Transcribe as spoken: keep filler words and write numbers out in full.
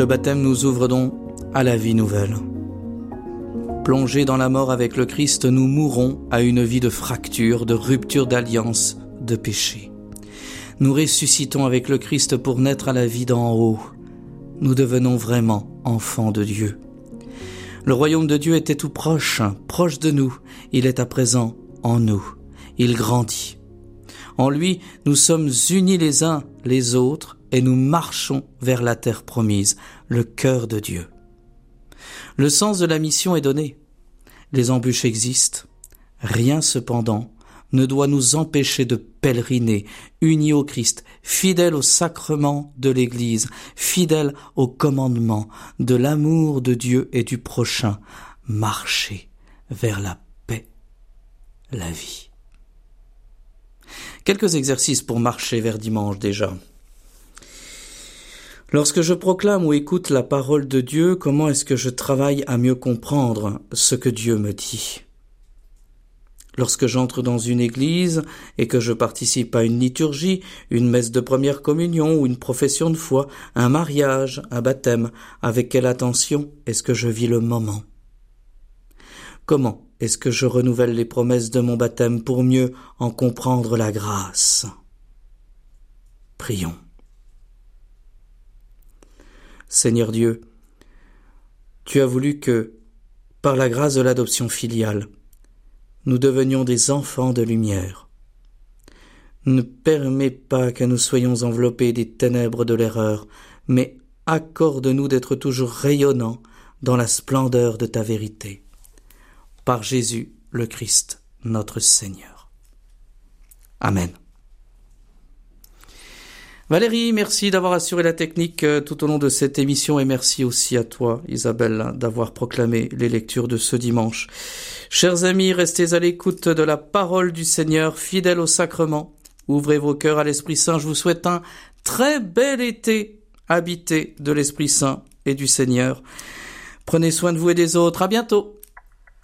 Le baptême nous ouvre donc à la vie nouvelle. Plongés dans la mort avec le Christ, nous mourrons à une vie de fracture, de rupture d'alliance, de péché. Nous ressuscitons avec le Christ pour naître à la vie d'en haut. Nous devenons vraiment enfants de Dieu. Le royaume de Dieu était tout proche, proche de nous. Il est à présent en nous. Il grandit. En lui, nous sommes unis les uns les autres et nous marchons vers la terre promise, le cœur de Dieu. Le sens de la mission est donné. Les embûches existent. Rien cependant ne doit nous empêcher de pèleriner, unis au Christ, fidèles au sacrement de l'Église, fidèles au commandement de l'amour de Dieu et du prochain, marcher vers la paix, la vie. Quelques exercices pour marcher vers dimanche déjà. Lorsque je proclame ou écoute la parole de Dieu, comment est-ce que je travaille à mieux comprendre ce que Dieu me dit ? Lorsque j'entre dans une église et que je participe à une liturgie, une messe de première communion ou une profession de foi, un mariage, un baptême, avec quelle attention est-ce que je vis le moment ? Comment est-ce que je renouvelle les promesses de mon baptême pour mieux en comprendre la grâce ? Prions. Seigneur Dieu, tu as voulu que, par la grâce de l'adoption filiale, nous devenions des enfants de lumière. Ne permets pas que nous soyons enveloppés des ténèbres de l'erreur, mais accorde-nous d'être toujours rayonnants dans la splendeur de ta vérité. Par Jésus le Christ, notre Seigneur. Amen. Valérie, merci d'avoir assuré la technique tout au long de cette émission et merci aussi à toi, Isabelle, d'avoir proclamé les lectures de ce dimanche. Chers amis, restez à l'écoute de la parole du Seigneur, fidèles au sacrement. Ouvrez vos cœurs à l'Esprit Saint. Je vous souhaite un très bel été habité de l'Esprit Saint et du Seigneur. Prenez soin de vous et des autres. À bientôt.